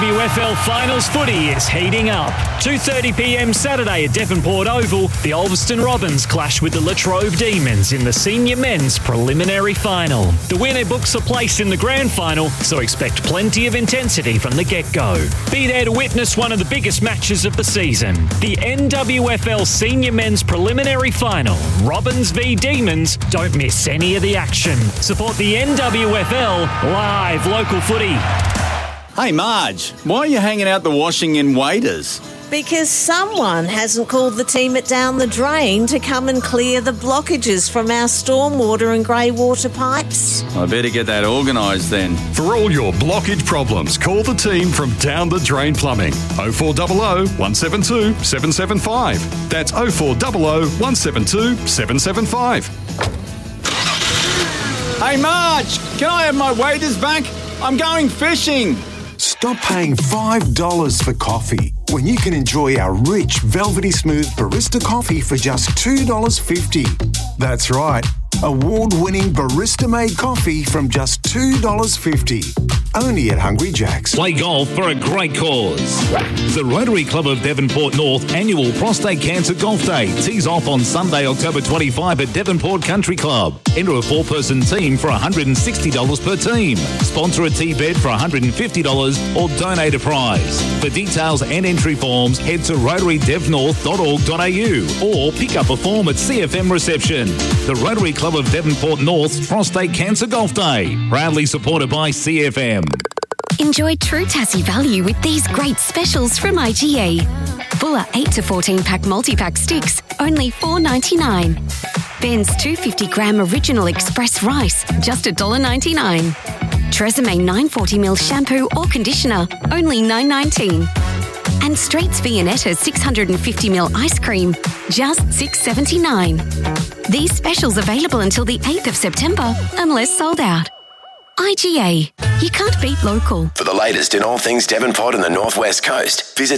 NWFL Finals footy is heating up. 2:30pm Saturday at Devonport Oval, the Ulverston Robins clash with the Latrobe Demons in the Senior Men's Preliminary Final. The winner books a place in the Grand Final, so expect plenty of intensity from the get-go. Be there to witness one of the biggest matches of the season. The NWFL Senior Men's Preliminary Final, Robins v Demons. Don't miss any of the action. Support the NWFL, live local footy. Hey Marge, why are you hanging out the washing in Waders? Because someone hasn't called the team at Down the Drain to come and clear the blockages from our stormwater and grey water pipes. I better get that organised then. For all your blockage problems, call the team from Down the Drain Plumbing. 0400 172 775. That's 0400 172 775. Hey Marge, can I have my waders back? I'm going fishing. Stop paying $5 for coffee when you can enjoy our rich, velvety smooth barista coffee for just $2.50. That's right, award-winning barista-made coffee from just $2.50. Only at Hungry Jack's. Play golf for a great cause. The Rotary Club of Devonport North annual Prostate Cancer Golf Day tees off on Sunday, October 25 at Devonport Country Club. Enter a 4-person team for $160 per team. Sponsor a tee bed for $150 or donate a prize. For details and entry forms, head to rotarydevnorth.org.au or pick up a form at CFM reception. The Rotary Club of Devonport North's Prostate Cancer Golf Day, proudly supported by CFM. Enjoy true Tassie value with these great specials from IGA. Bulla 8 to 14 pack multi-pack sticks, only $4.99. Ben's 250-gram original express rice, just $1.99. Tresemme 940ml shampoo or conditioner, only $9.19. And Straits Viennetta 650ml ice cream, just $6.79. These specials available until the 8th of September, unless sold out. IGA. You can't beat local. For the latest in all things Devonport and the North West Coast, visit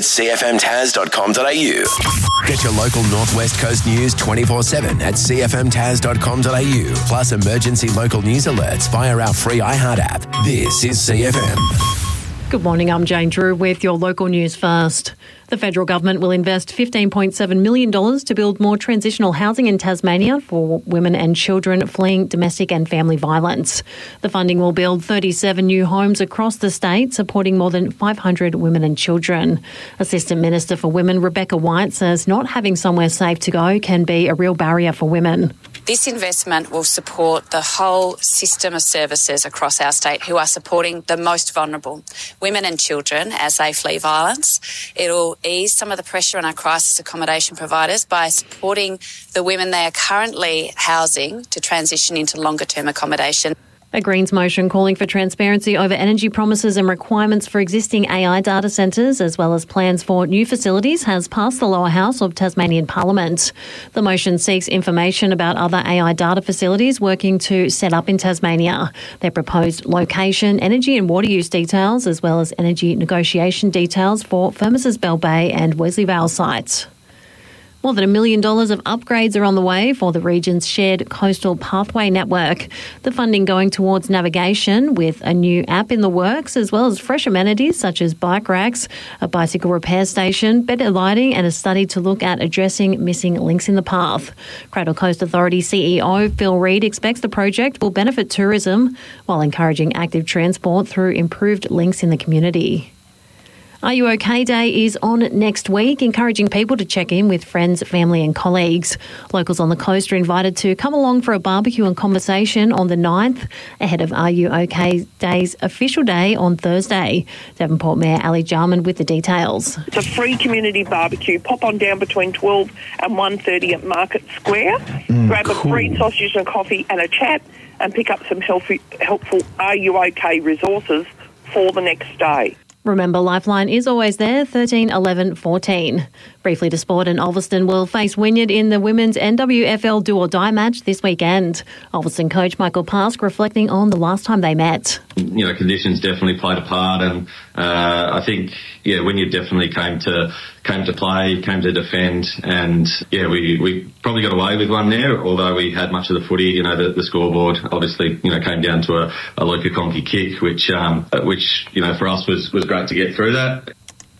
cfmtas.com.au. Get your local North West Coast news 24/7 at cfmtas.com.au. Plus emergency local news alerts via our free iHeart app. This is CFM. Good morning, I'm Jane Drew with your local news first. The federal government will invest $15.7 million to build more transitional housing in Tasmania for women and children fleeing domestic and family violence. The funding will build 37 new homes across the state, supporting more than 500 women and children. Assistant Minister for Women Rebecca White says not having somewhere safe to go can be a real barrier for women. This investment will support the whole system of services across our state who are supporting the most vulnerable, women and children, as they flee violence. It'll ease some of the pressure on our crisis accommodation providers by supporting the women they are currently housing to transition into longer-term accommodation. A Greens motion calling for transparency over energy promises and requirements for existing AI data centres, as well as plans for new facilities, has passed the lower house of Tasmanian Parliament. The motion seeks information about other AI data facilities working to set up in Tasmania. Their proposed location, energy and water use details, as well as energy negotiation details for Firmus' Bell Bay and Wesley Vale sites. More than $1 million of upgrades are on the way for the region's shared coastal pathway network. The funding going towards navigation with a new app in the works, as well as fresh amenities such as bike racks, a bicycle repair station, better lighting and a study to look at addressing missing links in the path. Cradle Coast Authority CEO Phil Reid expects the project will benefit tourism while encouraging active transport through improved links in the community. Are You OK Day is on next week, encouraging people to check in with friends, family and colleagues. Locals on the coast are invited to come along for a barbecue and conversation on the 9th, ahead of Are You OK Day's official day on Thursday. Devonport Mayor Ali Jarman with the details. It's a free community barbecue. Pop on down between 12 and 1:30 at Market Square. Grab a free sausage and coffee and a chat and pick up some helpful Are You OK resources for the next day. Remember, Lifeline is always there, 13 11 14. Briefly to sport, and Ulverston will face Wynyard in the women's NWFL do-or-die match this weekend. Ulverston coach Michael Pask reflecting on the last time they met. Conditions definitely played a part, and I think, Wynyard definitely came to play, came to defend, and we probably got away with one there, although we had much of the footy. The scoreboard obviously came down to a Luca Conkey kick, which for us was great to get through that.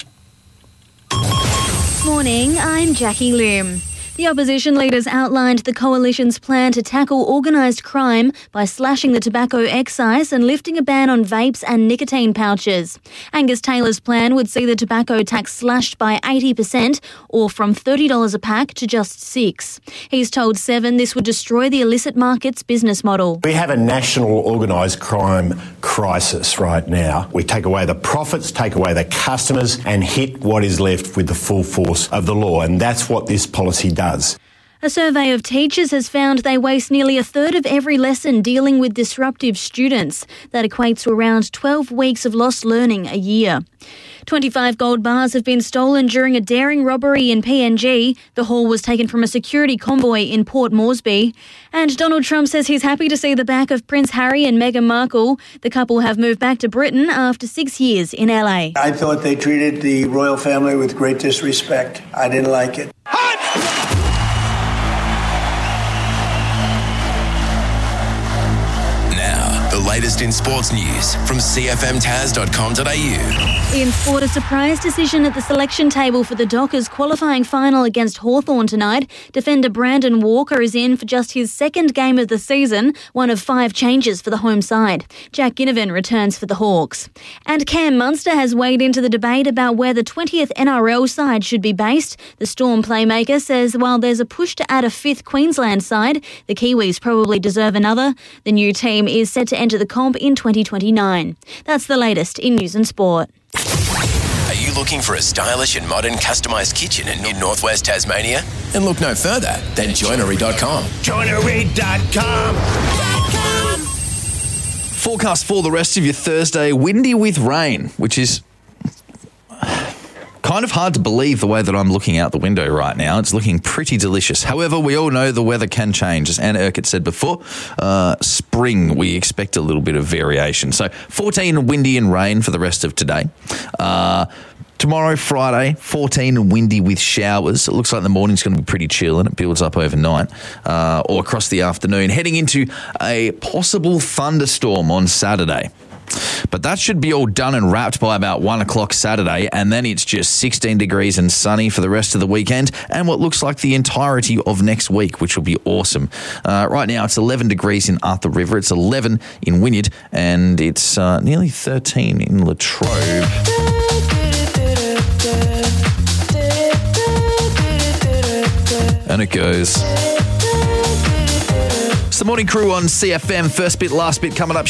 Morning, I'm Jackie Lim. The opposition leaders outlined the coalition's plan to tackle organised crime by slashing the tobacco excise and lifting a ban on vapes and nicotine pouches. Angus Taylor's plan would see the tobacco tax slashed by 80%, or from $30 a pack to just $6. He's told Seven this would destroy the illicit market's business model. We have a national organised crime crisis right now. We take away the profits, take away the customers, and hit what is left with the full force of the law, and that's what this policy does. A survey of teachers has found they waste nearly a third of every lesson dealing with disruptive students. That equates to around 12 weeks of lost learning a year. 25 gold bars have been stolen during a daring robbery in PNG. The haul was taken from a security convoy in Port Moresby. And Donald Trump says he's happy to see the back of Prince Harry and Meghan Markle. The couple have moved back to Britain after 6 years in LA. I thought they treated the royal family with great disrespect. I didn't like it. The latest in sports news from cfmtaz.com.au. In sport, a surprise decision at the selection table for the Dockers qualifying final against Hawthorn tonight. Defender Brandon Walker is in for just his second game of the season, one of 5 changes for the home side. Jack Ginnivan returns for the Hawks. And Cam Munster has weighed into the debate about where the 20th NRL side should be based. The Storm playmaker says while there's a push to add a 5th Queensland side, the Kiwis probably deserve another. The new team is set to enter the comp in 2029. That's the latest in news and sport. Are you looking for a stylish and modern customised kitchen in Northwest Tasmania? Then look no further than joinery.com. Joinery.com. Forecast for the rest of your Thursday, windy with rain, which is kind of hard to believe the way that I'm looking out the window right now. It's looking pretty delicious. However, we all know the weather can change. As Anna Urquhart said before, spring, we expect a little bit of variation. So 14 windy and rain for the rest of today. Tomorrow, Friday, 14 and windy with showers. It looks like the morning's going to be pretty chill and it builds up overnight or across the afternoon. Heading into a possible thunderstorm on Saturday. But that should be all done and wrapped by about 1 o'clock Saturday, and then it's just 16 degrees and sunny for the rest of the weekend and what looks like the entirety of next week, which will be awesome. Right now, it's 11 degrees in Arthur River, it's 11 in Wynyard, and it's nearly 13 in Latrobe. And it goes. It's the morning crew on CFM. First bit, last bit coming up.